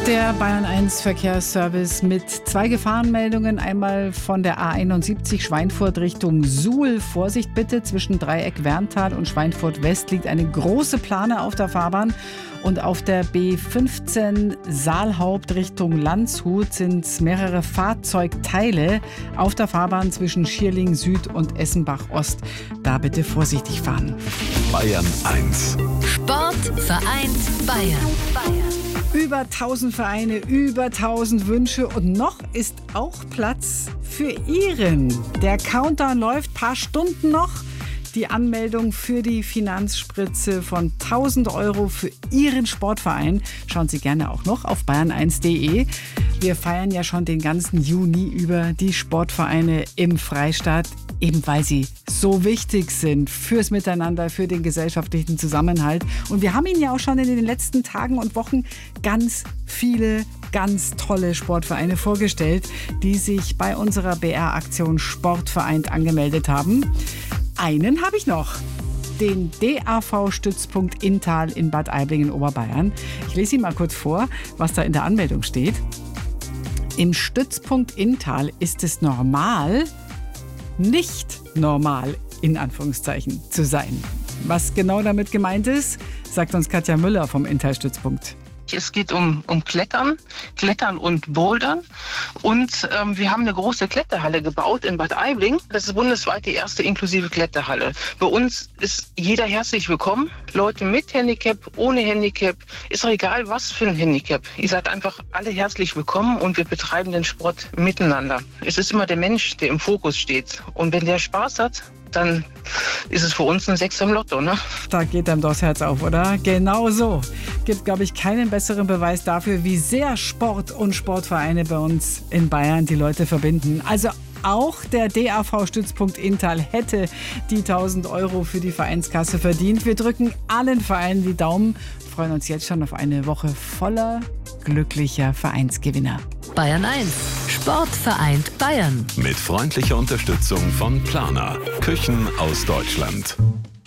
Der Bayern 1 Verkehrsservice mit 2 Gefahrenmeldungen. Einmal von der A71 Schweinfurt Richtung Suhl. Vorsicht bitte, zwischen Dreieck Werntal und Schweinfurt West liegt eine große Plane auf der Fahrbahn. Und auf der B15 Saalhaupt Richtung Landshut sind mehrere Fahrzeugteile auf der Fahrbahn zwischen Schierling Süd und Essenbach Ost. Da bitte vorsichtig fahren. Bayern 1. Sport vereint Bayern. Über 1000 Vereine, über 1000 Wünsche und noch ist auch Platz für Ihren. Der Countdown läuft, paar Stunden noch. Die Anmeldung für die Finanzspritze von 1000 € für Ihren Sportverein. Schauen Sie gerne auch noch auf bayern1.de. Wir feiern ja schon den ganzen Juni über die Sportvereine im Freistaat, eben weil sie so wichtig sind fürs Miteinander, für den gesellschaftlichen Zusammenhalt. Und wir haben Ihnen ja auch schon in den letzten Tagen und Wochen ganz viele ganz tolle Sportvereine vorgestellt, die sich bei unserer BR-Aktion Sportvereint angemeldet haben. Einen habe ich noch. Den DAV-Stützpunkt Inntal in Bad Aibling in Oberbayern. Ich lese Ihnen mal kurz vor, was da in der Anmeldung steht. Im Stützpunkt Inntal ist es normal, nicht normal, in Anführungszeichen, zu sein. Was genau damit gemeint ist, sagt uns Katja Müller vom Inntal-Stützpunkt. Es geht um Klettern und Bouldern. Und wir haben eine große Kletterhalle gebaut in Bad Aibling. Das ist bundesweit die erste inklusive Kletterhalle. Bei uns ist jeder herzlich willkommen. Leute mit Handicap, ohne Handicap. Ist doch egal, was für ein Handicap. Ihr seid einfach alle herzlich willkommen und wir betreiben den Sport miteinander. Es ist immer der Mensch, der im Fokus steht. Und wenn der Spaß hat, dann ist es für uns ein Sechser im Lotto, ne? Da geht einem doch das Herz auf, oder? Genau so. Gibt, glaube ich, keinen besseren Beweis dafür, wie sehr Sport und Sportvereine bei uns in Bayern die Leute verbinden. Also auch der DAV-Stützpunkt Inntal hätte die 1000 € für die Vereinskasse verdient. Wir drücken allen Vereinen die Daumen, freuen uns jetzt schon auf eine Woche voller glücklicher Vereinsgewinner. Bayern 1. Sport vereint Bayern. Mit freundlicher Unterstützung von Plana. Küchen aus Deutschland.